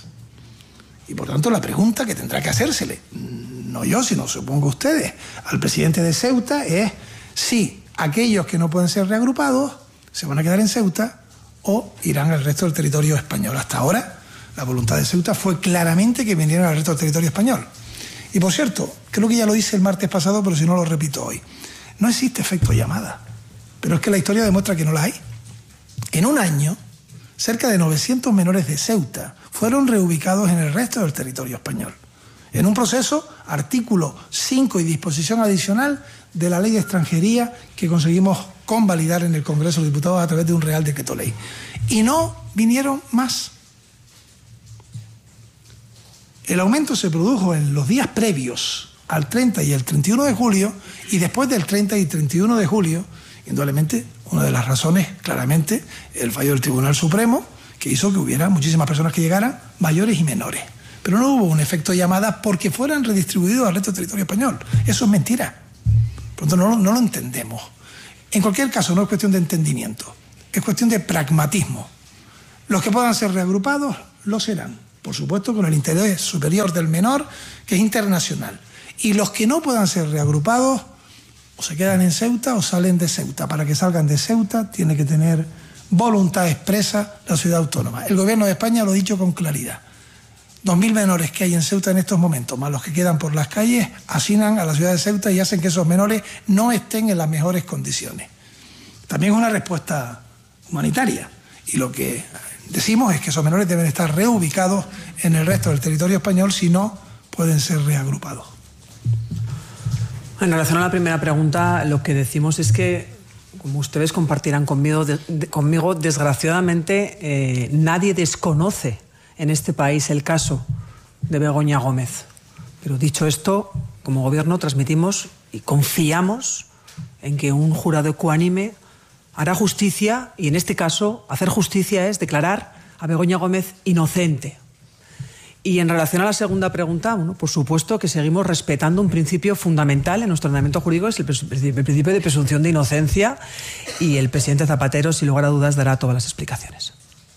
Y por tanto, la pregunta que tendrá que hacérsele, no yo, sino supongo ustedes, al presidente de Ceuta, es si aquellos que no pueden ser reagrupados se van a quedar en Ceuta o irán al resto del territorio español. Hasta ahora, la voluntad de Ceuta fue claramente que vinieran al resto del territorio español. Y por cierto, creo que ya lo hice el martes pasado, pero si no lo repito hoy. No existe efecto llamada, pero es que la historia demuestra que no la hay. En un año, cerca de novecientos menores de Ceuta fueron reubicados en el resto del territorio español. En un proceso, artículo cinco y disposición adicional de la Ley de Extranjería que conseguimos convalidar en el Congreso de Diputados a través de un Real Decreto Ley. Y no vinieron más. El aumento se produjo en los días previos al treinta y el treinta y uno de julio, y después del treinta y treinta y uno de julio, indudablemente, una de las razones, claramente, el fallo del Tribunal Supremo, que hizo que hubiera muchísimas personas que llegaran, mayores y menores. Pero no hubo un efecto llamada porque fueran redistribuidos al resto del territorio español. Eso es mentira. Por lo tanto, no, no lo entendemos. En cualquier caso, no es cuestión de entendimiento, es cuestión de pragmatismo. Los que puedan ser reagrupados, lo serán. Por supuesto, con el interés superior del menor, que es internacional. Y los que no puedan ser reagrupados, o se quedan en Ceuta o salen de Ceuta. Para que salgan de Ceuta, tiene que tener voluntad expresa la ciudad autónoma. El Gobierno de España lo ha dicho con claridad. Dos mil menores que hay en Ceuta en estos momentos, más los que quedan por las calles, hacinan a la ciudad de Ceuta y hacen que esos menores no estén en las mejores condiciones. También es una respuesta humanitaria. Y lo que decimos es que esos menores deben estar reubicados en el resto del territorio español, si no, pueden ser reagrupados. En relación a la primera pregunta, lo que decimos es que, como ustedes compartirán conmigo, de, de, conmigo desgraciadamente, eh, nadie desconoce en este país el caso de Begoña Gómez. Pero dicho esto, como Gobierno transmitimos y confiamos en que un jurado ecuánime hará justicia, y en este caso hacer justicia es declarar a Begoña Gómez inocente. Y en relación a la segunda pregunta, bueno, por supuesto que seguimos respetando un principio fundamental en nuestro ordenamiento jurídico, es el, el principio de presunción de inocencia, y el presidente Zapatero, sin lugar a dudas, dará todas las explicaciones.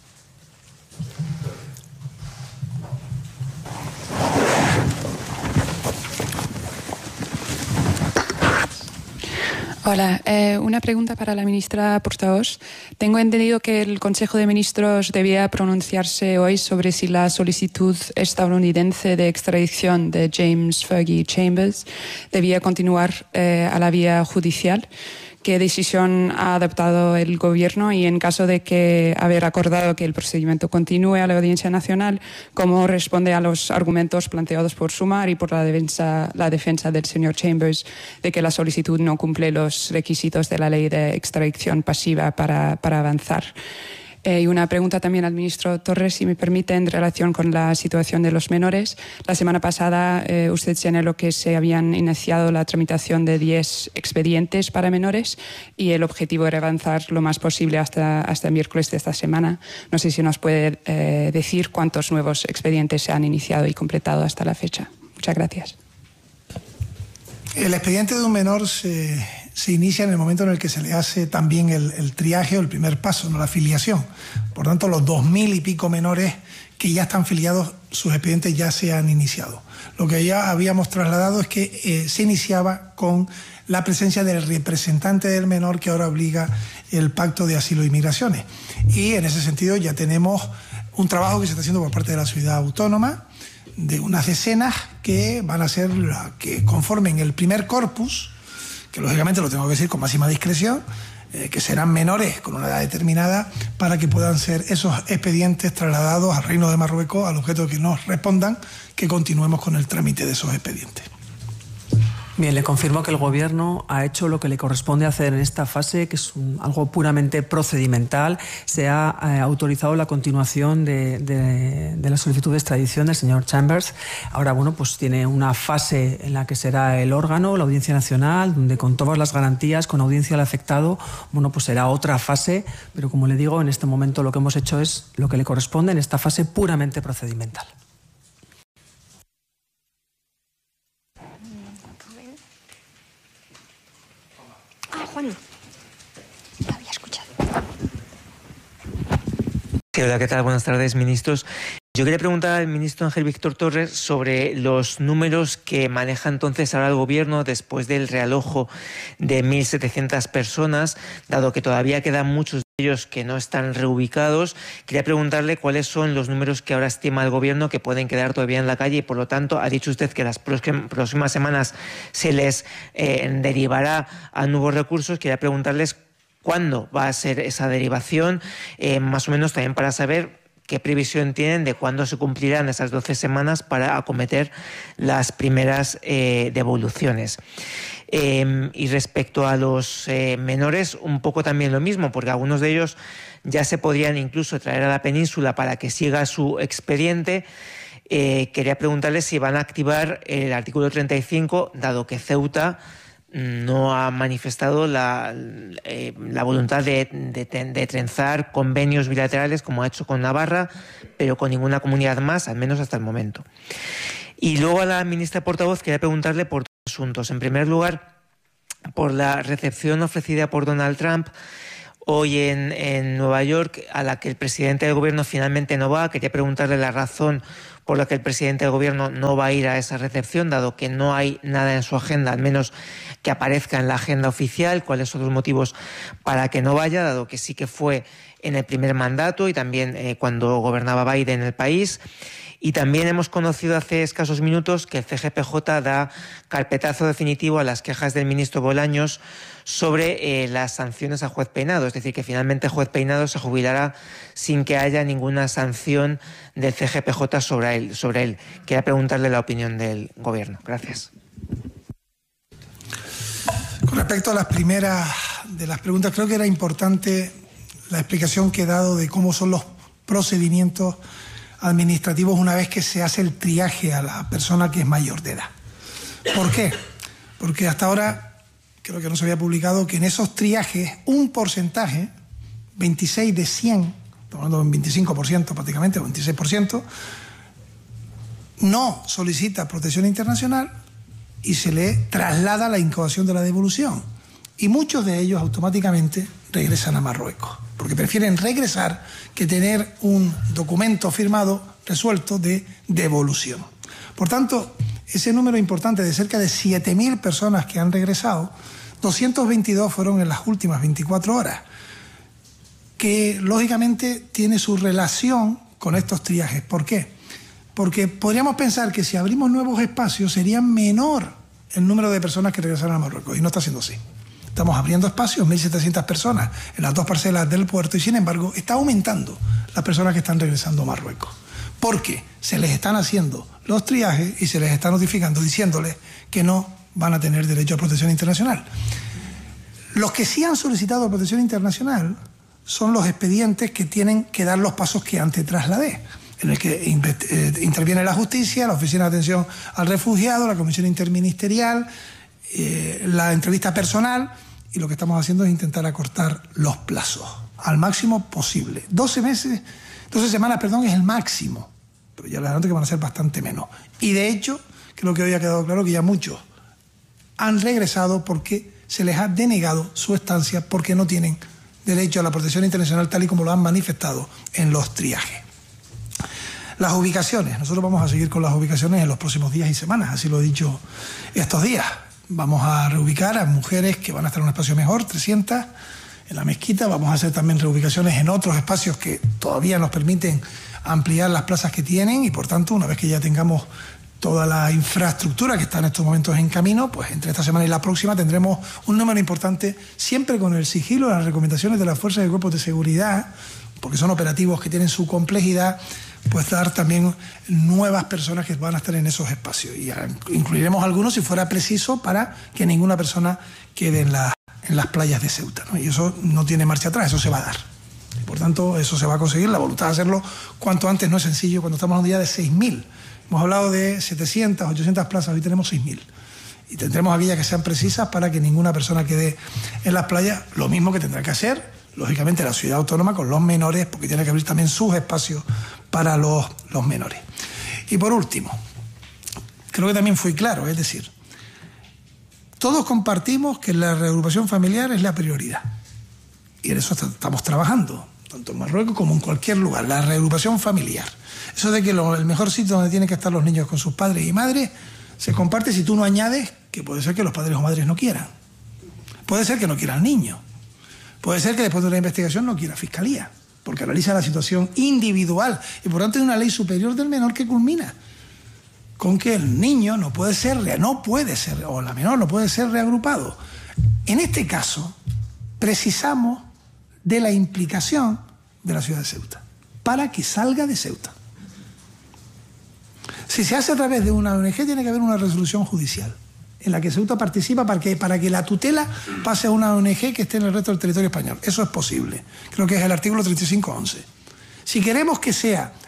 Hola, eh, una pregunta para la ministra portavoz. Tengo entendido que el Consejo de Ministros debía pronunciarse hoy sobre si la solicitud estadounidense de extradición de James Fergie Chambers debía continuar eh, a la vía judicial. ¿Qué decisión ha adoptado el Gobierno? Y en caso de que haber acordado que el procedimiento continúe a la Audiencia Nacional, ¿cómo responde a los argumentos planteados por Sumar y por la defensa, la defensa del señor Chambers de que la solicitud no cumple los requisitos de la ley de extradición pasiva para, para avanzar? Eh, y una pregunta también al ministro Torres, si me permite, en relación con la situación de los menores. La semana pasada eh, usted señaló que se habían iniciado la tramitación de diez expedientes para menores y el objetivo era avanzar lo más posible hasta, hasta el miércoles de esta semana. No sé si nos puede eh, decir cuántos nuevos expedientes se han iniciado y completado hasta la fecha. Muchas gracias. El expediente de un menor se, se inicia en el momento en el que se le hace también el, el triaje o el primer paso, no la filiación. Por tanto, los dos mil y pico menores que ya están filiados, sus expedientes ya se han iniciado. Lo que ya habíamos trasladado es que eh, se iniciaba con la presencia del representante del menor, que ahora obliga el Pacto de Asilo y Migraciones. Y en ese sentido ya tenemos un trabajo que se está haciendo por parte de la ciudad autónoma, de unas decenas que van a ser la que conformen el primer corpus, que lógicamente lo tengo que decir con máxima discreción, eh, que serán menores con una edad determinada, para que puedan ser esos expedientes trasladados al Reino de Marruecos, al objeto que nos respondan, que continuemos con el trámite de esos expedientes. Bien, le confirmo que el Gobierno ha hecho lo que le corresponde hacer en esta fase, que es un, algo puramente procedimental. Se ha eh, autorizado la continuación de, de, de la solicitud de extradición del señor Chambers. Ahora, bueno, pues tiene una fase en la que será el órgano, la Audiencia Nacional, donde con todas las garantías, con audiencia al afectado, bueno, pues será otra fase. Pero como le digo, en este momento lo que hemos hecho es lo que le corresponde en esta fase puramente procedimental. Juan, lo había escuchado. Sí, hola, ¿qué tal? Buenas tardes, ministros. Yo quería preguntar al ministro Ángel Víctor Torres sobre los números que maneja entonces ahora el Gobierno después del realojo de mil setecientas personas, dado que todavía quedan muchos de ellos que no están reubicados. Quería preguntarle cuáles son los números que ahora estima el Gobierno que pueden quedar todavía en la calle, y por lo tanto ha dicho usted que las próximas semanas se les eh, derivará a nuevos recursos. Quería preguntarles cuándo va a ser esa derivación, eh, más o menos también para saber qué previsión tienen de cuándo se cumplirán esas doce semanas para acometer las primeras eh, devoluciones. Eh, y respecto a los eh, menores, un poco también lo mismo, porque algunos de ellos ya se podrían incluso traer a la península para que siga su expediente. Eh, quería preguntarle si van a activar el artículo treinta y cinco, dado que Ceuta no ha manifestado la, eh, la voluntad de, de, de trenzar convenios bilaterales como ha hecho con Navarra, pero con ninguna comunidad más, al menos hasta el momento. Y luego a la ministra portavoz quería preguntarle por dos asuntos. En primer lugar, por la recepción ofrecida por Donald Trump hoy en, en Nueva York, a la que el presidente del gobierno finalmente no va. Quería preguntarle la razón por la que el presidente del gobierno no va a ir a esa recepción, dado que no hay nada en su agenda, al menos que aparezca en la agenda oficial. ¿Cuáles son los motivos para que no vaya, dado que sí que fue en el primer mandato y también eh, cuando gobernaba Biden en el país? Y también hemos conocido hace escasos minutos que el C G P J da carpetazo definitivo a las quejas del ministro Bolaños sobre eh, las sanciones a Juez Peinado. Es decir, que finalmente Juez Peinado se jubilará sin que haya ninguna sanción del C G P J sobre él. Sobre él. Quería preguntarle la opinión del Gobierno. Gracias. Con respecto a las primeras de las preguntas, creo que era importante la explicación que he dado de cómo son los procedimientos administrativos una vez que se hace el triaje a la persona que es mayor de edad. ¿Por qué? Porque hasta ahora creo que no se había publicado que en esos triajes un porcentaje, veintiséis de cien, estamos hablando de un veinticinco por ciento prácticamente, veintiséis por ciento, no solicita protección internacional y se le traslada la incoación de la devolución. Y muchos de ellos automáticamente regresan a Marruecos, porque prefieren regresar que tener un documento firmado resuelto de devolución. Por tanto, ese número importante de cerca de siete mil personas que han regresado, doscientos veintidós fueron en las últimas veinticuatro horas, que lógicamente tiene su relación con estos triajes. ¿Por qué? Porque podríamos pensar que si abrimos nuevos espacios sería menor el número de personas que regresaron a Marruecos, y no está siendo así. Estamos abriendo espacios, mil setecientas personas en las dos parcelas del puerto, y sin embargo está aumentando las personas que están regresando a Marruecos. Porque se les están haciendo los triajes y se les está notificando diciéndoles que no van a tener derecho a protección internacional. Los que sí han solicitado protección internacional son los expedientes que tienen que dar los pasos que antes trasladé, en el que interviene la justicia, la Oficina de Atención al Refugiado, la Comisión Interministerial, eh, la entrevista personal. Y lo que estamos haciendo es intentar acortar los plazos al máximo posible. doce meses, doce semanas, perdón, es el máximo. Pero ya les adelanto que van a ser bastante menos. Y de hecho, creo que hoy ha quedado claro que ya muchos han regresado porque se les ha denegado su estancia porque no tienen derecho a la protección internacional tal y como lo han manifestado en los triajes. Las ubicaciones. Nosotros vamos a seguir con las ubicaciones en los próximos días y semanas, así lo he dicho estos días. Vamos a reubicar a mujeres que van a estar en un espacio mejor, trescientas, en la mezquita. Vamos a hacer también reubicaciones en otros espacios que todavía nos permiten ampliar las plazas que tienen y, por tanto, una vez que ya tengamos toda la infraestructura que está en estos momentos en camino, pues entre esta semana y la próxima tendremos un número importante, siempre con el sigilo de las recomendaciones de las fuerzas y cuerpos de seguridad, porque son operativos que tienen su complejidad, pues dar también nuevas personas que van a estar en esos espacios. Y incluiremos algunos si fuera preciso para que ninguna persona quede en, la, en las playas de Ceuta, ¿no? Y eso no tiene marcha atrás, eso se va a dar. Por tanto, eso se va a conseguir. La voluntad de hacerlo cuanto antes no es sencillo cuando estamos hablando ya de seis mil. Hemos hablado de setecientas, ochocientas plazas, hoy tenemos seis mil. Y tendremos aquellas que sean precisas para que ninguna persona quede en las playas, lo mismo que tendrá que hacer, lógicamente, la ciudad autónoma con los menores, porque tiene que abrir también sus espacios para los, los menores. Y por último, creo que también fui claro, es decir, todos compartimos que la reagrupación familiar es la prioridad. Y en eso estamos trabajando, tanto en Marruecos como en cualquier lugar, la reagrupación familiar. Eso de que lo, el mejor sitio donde tienen que estar los niños con sus padres y madres se comparte si tú no añades que puede ser que los padres o madres no quieran. Puede ser que no quiera el niño. Puede ser que después de una investigación no quiera Fiscalía, porque analiza la situación individual y por tanto hay una ley superior del menor que culmina con que el niño no puede ser, no puede ser, o la menor no puede ser reagrupado. En este caso, precisamos de la implicación de la ciudad de Ceuta para que salga de Ceuta. Si se hace a través de una O N G, tiene que haber una resolución judicial en la que Ceuta participa para que, para que la tutela pase a una O N G que esté en el resto del territorio español. Eso es posible. Creo que es el artículo treinta y cinco once. Si queremos que sea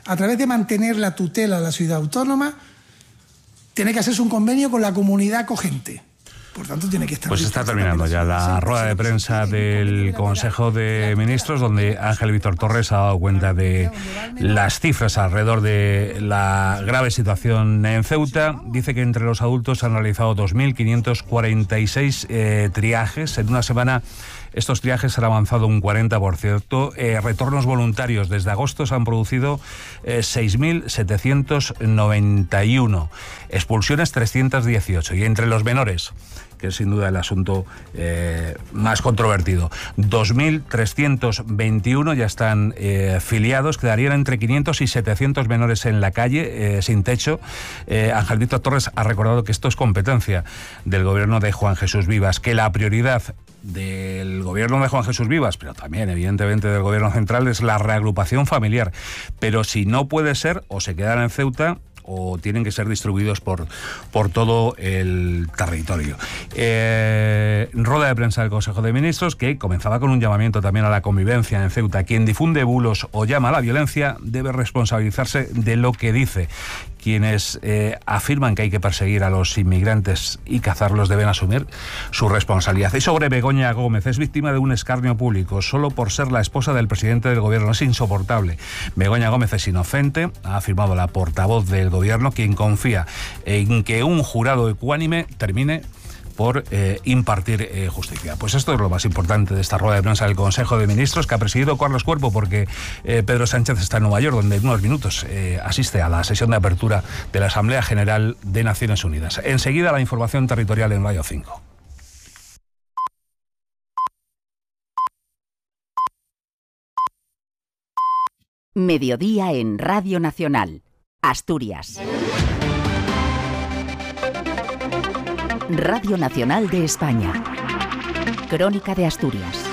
a través de mantener la tutela a la ciudad autónoma, tiene que hacerse un convenio con la comunidad acogente. Por tanto, tiene que estar... Pues está terminando ya la rueda de prensa del Consejo de Ministros, donde Ángel Víctor Torres ha dado cuenta de las cifras alrededor de la grave situación en Ceuta. Dice que entre los adultos han realizado dos mil quinientos cuarenta y seis eh, triajes. En una semana estos triajes han avanzado un cuarenta por ciento. Eh, retornos voluntarios desde agosto se han producido eh, seis mil setecientos noventa y uno. Expulsiones trescientos dieciocho. Y entre los menores, que es sin duda el asunto eh, más controvertido, dos mil trescientos veintiuno ya están eh, filiados. Quedarían entre quinientos y setecientos menores en la calle, eh, sin techo. Eh, Ángel Víctor Torres ha recordado que esto es competencia del gobierno de Juan Jesús Vivas, que la prioridad del gobierno de Juan Jesús Vivas, pero también evidentemente del gobierno central, es la reagrupación familiar. Pero si no puede ser, o se quedan en Ceuta o tienen que ser distribuidos por, por todo el territorio. Eh, rueda de prensa del Consejo de Ministros, que comenzaba con un llamamiento también a la convivencia en Ceuta. Quien difunde bulos o llama a la violencia debe responsabilizarse de lo que dice. Quienes eh, afirman que hay que perseguir a los inmigrantes y cazarlos deben asumir su responsabilidad. Y sobre Begoña Gómez, es víctima de un escarnio público solo por ser la esposa del presidente del gobierno. Es insoportable. Begoña Gómez es inocente, ha afirmado la portavoz del gobierno, quien confía en que un jurado ecuánime termine por eh, impartir eh, justicia. Pues esto es lo más importante de esta rueda de prensa del Consejo de Ministros, que ha presidido Carlos Cuerpo, porque eh, Pedro Sánchez está en Nueva York, donde en unos minutos eh, asiste a la sesión de apertura de la Asamblea General de Naciones Unidas. Enseguida la información territorial en Radio cinco. Mediodía en Radio Nacional, Asturias. Radio Nacional de España. Crónica de Asturias.